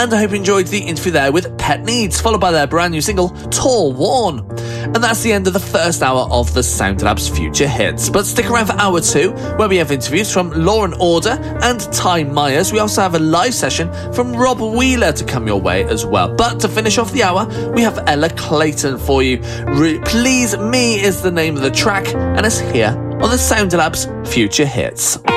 And I hope you enjoyed the interview there with Pet Needs, followed by their brand new single, Tall Worn. And that's the end of the first hour of the SoundLabs Future Hits. But stick around for hour 2, where we have interviews from Lauren Order and Ty Myers. We also have a live session from Rob Wheeler to come your way as well. But to finish off the hour, we have Ella Clayton for you. Please Me is the name of the track, and it's here on the SoundLabs Future Hits.